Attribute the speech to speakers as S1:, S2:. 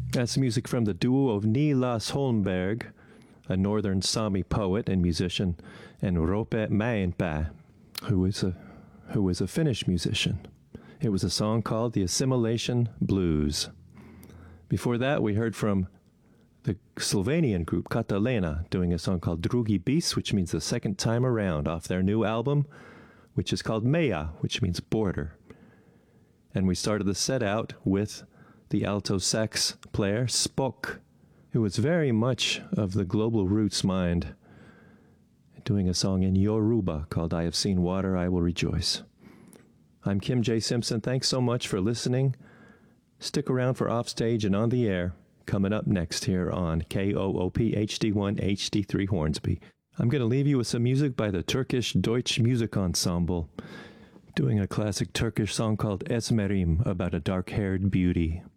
S1: That's music from the duo of Nilas Holmberg, a northern Sami poet and musician, and Roope Mäenpää, who is a Finnish musician. It was a song called The Assimilation Blues. Before that, we heard from the Slovenian group Catalena doing a song called Drugi bis, which means the second time around, off their new album, which is called Meja, which means border. And we started the set out with the alto sax player Spock, who was very much of the global roots mind, doing a song in Yoruba called I Have Seen Water, I Will Rejoice. I'm Kim J. Simpson. Thanks so much for listening. Stick around for Offstage and On the Air, coming up next here on KOOP HD1 HD3 Hornsby. I'm going to leave you with some music by the Turkish Deutsch Music Ensemble, doing a classic Turkish song called Esmerim about a dark-haired beauty.